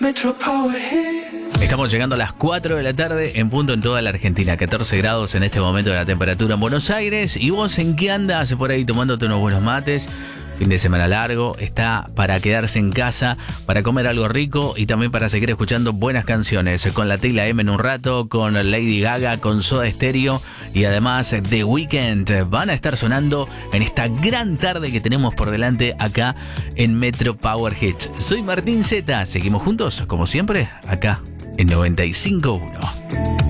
Metro Power Hits. Estamos llegando a las 4 de la tarde en punto en toda la Argentina. 14 grados en este momento de la temperatura en Buenos Aires. ¿Y vos en qué andas por ahí tomándote unos buenos mates? Fin de semana largo, está para quedarse en casa, para comer algo rico y también para seguir escuchando buenas canciones. Con la Tela M en un rato, con Lady Gaga, con Soda Stereo y además The Weeknd van a estar sonando en esta gran tarde que tenemos por delante acá en Metro Power Hits. Soy Martín Zeta, seguimos juntos como siempre acá en 95.1.